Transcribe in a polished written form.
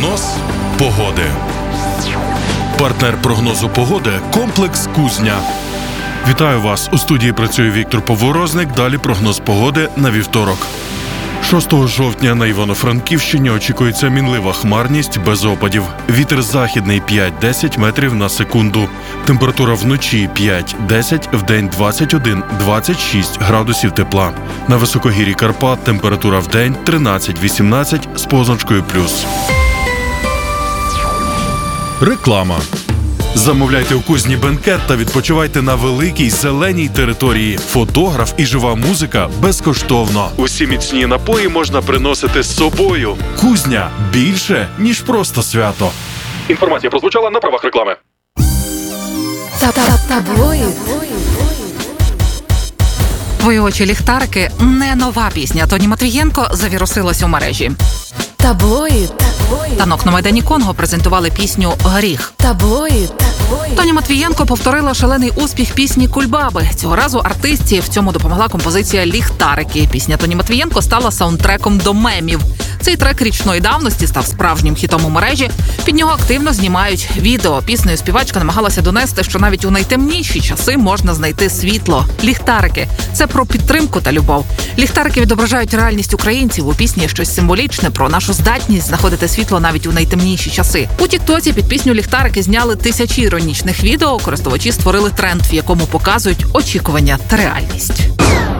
Прогноз погоди. Партнер прогнозу погоди – комплекс «Кузня». Вітаю вас! У студії працює Віктор Поворозник. Далі прогноз погоди на вівторок. 6 жовтня на Івано-Франківщині очікується мінлива хмарність без опадів. Вітер західний 5-10 метрів на секунду. Температура вночі 5-10, вдень 21-26 градусів тепла. На високогір'ї Карпат температура вдень 13-18 з позначкою плюс. Реклама. Замовляйте у Кузні бенкет та відпочивайте на великій зеленій території. Фотограф і жива музика безкоштовно. Усі міцні напої можна приносити з собою. Кузня – більше, ніж просто свято. Інформація прозвучала на правах реклами. Таблоїд. «Твої очі ліхтарики» – не нова пісня. Тоні Матвієнко завірусилась у мережі. Таблоїд. Танок на Майдані Конго презентували пісню «Гріх». Таблоїд. Тоні Матвієнко повторила шалений успіх пісні «Кульбаби». Цього разу артистці в цьому допомогла композиція «Ліхтарики». Пісня Тоні Матвієнко стала саундтреком до мемів. Цей трек річної давності став справжнім хітом у мережі. Під нього активно знімають відео. Піснею співачка намагалася донести, що навіть у найтемніші часи можна знайти світло. Ліхтарики – це про підтримку та любов. Ліхтарики відображають реальність українців. У пісні щось символічне про нашу здатність знаходити світло навіть у найтемніші часи. У тіктоці під пісню «Ліхтарики» зняли тисячі іронічних відео. Користувачі створили тренд, в якому показують очікування та реальність.